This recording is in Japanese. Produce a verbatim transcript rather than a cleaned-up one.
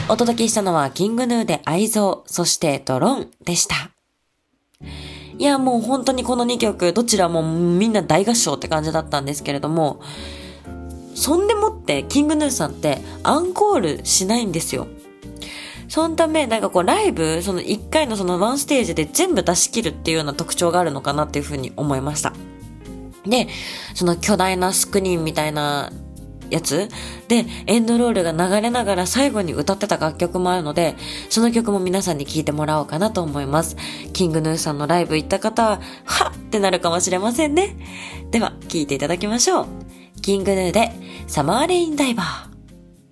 お届けしたのはキングヌーで愛憎、そしてドローンでした。いや、もう本当にこのにきょく、どちらもみんな大合唱って感じだったんですけれども、そんでもってキングヌーさんってアンコールしないんですよ。そのため、なんかこうライブ、そのいっかいのそのワンステージで全部出し切るっていうような特徴があるのかなっていうふうに思いました。で、その巨大なスクリーンみたいなやつでエンドロールが流れながら最後に歌ってた楽曲もあるので、その曲も皆さんに聴いてもらおうかなと思います。キングヌーさんのライブ行った方は、はっってなるかもしれませんね。では、聴いていただきましょう。キングヌーでサマーレインダイバー。